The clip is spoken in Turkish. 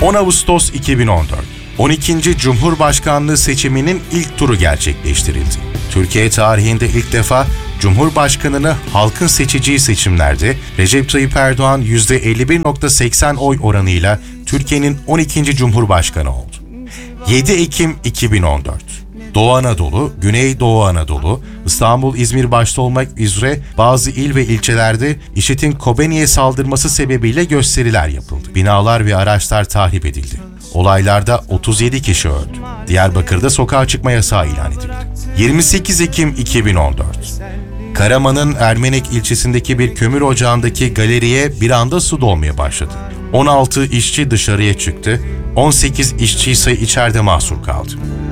10 Ağustos 2014, 12. Cumhurbaşkanlığı seçiminin ilk turu gerçekleştirildi. Türkiye tarihinde ilk defa Cumhurbaşkanını halkın seçeceği seçimlerde Recep Tayyip Erdoğan %51.80 oy oranıyla Türkiye'nin 12. Cumhurbaşkanı oldu. 7 Ekim 2014. Doğu Anadolu, Güneydoğu Anadolu, İstanbul, İzmir başta olmak üzere bazı il ve ilçelerde IŞİD'in Kobani'ye saldırması sebebiyle gösteriler yapıldı. Binalar ve araçlar tahrip edildi. Olaylarda 37 kişi öldü. Diyarbakır'da sokağa çıkma yasağı ilan edildi. 28 Ekim 2014. Karaman'ın Ermenek ilçesindeki bir kömür ocağındaki galeriye bir anda su dolmaya başladı. 16 işçi dışarıya çıktı, 18 işçi ise içeride mahsur kaldı.